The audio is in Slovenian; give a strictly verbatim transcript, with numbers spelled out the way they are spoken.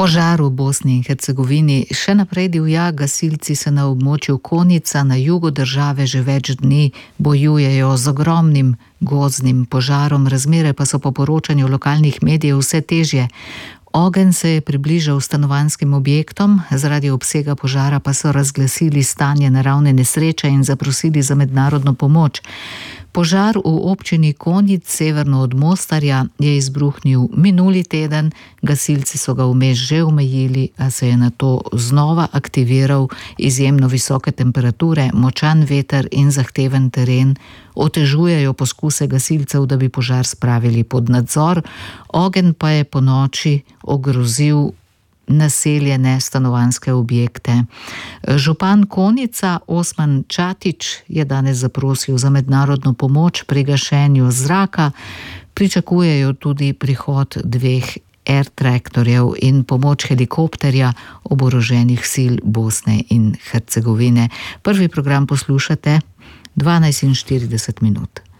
Požar v Bosni in Hercegovini še naprej divja, gasilci se na območju Konjica na jugu države že več dni bojujejo z ogromnim gozdnim požarom, razmere pa so po poročanju lokalnih medijev vse težje. Ogenj se je približal stanovanjskim objektom, zaradi obsega požara pa so razglasili stanje naravne nesreče in zaprosili za mednarodno pomoč. Požar v občini Konjic severno od Mostarja je izbruhnil minuli teden, gasilci so ga vmes že omejili, a se je nato znova aktiviral. Izjemno visoke temperature, močan veter in zahteven teren otežujejo poskuse gasilcev, da bi požar spravili pod nadzor. Ogenj pa je ponoči ogrozil naseljene stanovanjske objekte. Župan Konjica Osman Čatić je danes zaprosil za mednarodno pomoč pri gašenju zraka. Pričakujejo tudi prihod dveh air traktorjev in pomoč helikopterja oboroženih sil Bosne in Hercegovine. Prvi program poslušate dvanajst in štirideset minut.